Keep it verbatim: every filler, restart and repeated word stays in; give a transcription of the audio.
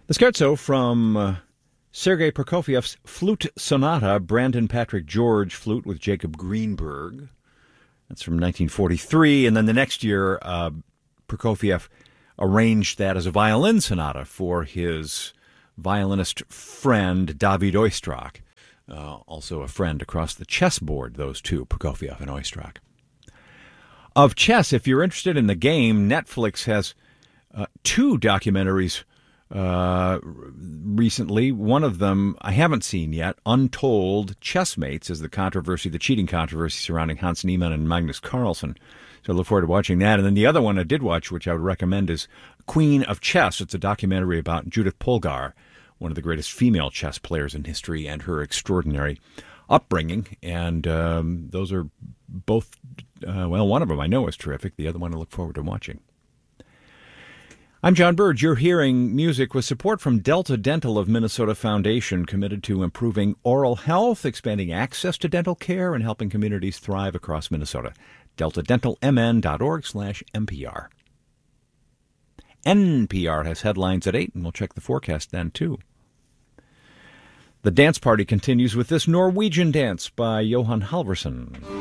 The scherzo from uh, Sergei Prokofiev's Flute Sonata, Brandon Patrick George flute with Jacob Greenberg. That's from nineteen forty-three. And then the next year, uh, Prokofiev arranged that as a violin sonata for his violinist friend, David Oistrakh. Uh, also a friend across the chessboard, those two, Prokofiev and Oistrakh. Of chess, if you're interested in the game, Netflix has uh, two documentaries uh, recently. One of them I haven't seen yet. Untold Chessmates is the controversy, the cheating controversy surrounding Hans Niemann and Magnus Carlsen. So I look forward to watching that. And then the other one I did watch, which I would recommend, is Queen of Chess. It's a documentary about Judith Polgar, one of the greatest female chess players in history, and her extraordinary upbringing. And um, those are both, uh, well, one of them I know is terrific. The other one I look forward to watching. I'm John Burge. You're hearing music with support from Delta Dental of Minnesota Foundation, committed to improving oral health, expanding access to dental care, and helping communities thrive across Minnesota. delta dental m n dot org slash N P R. N P R has headlines at eight, and we'll check the forecast then, too. The dance party continues with this Norwegian dance by Johan Halvorsen.